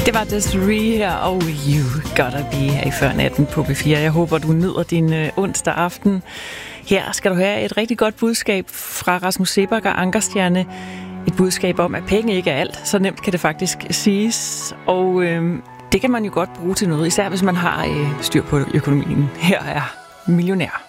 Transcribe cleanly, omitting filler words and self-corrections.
Det var Desiree her, og You Gotta Be her i Før Natten på B4. Jeg håber, du nyder din onsdag aften. Her skal du have et rigtig godt budskab fra Rasmus Seebach og Ankerstjerne. Et budskab om, at penge ikke er alt. Så nemt kan det faktisk siges. Og det kan man jo godt bruge til noget, især hvis man har styr på økonomien. Her er Millionær.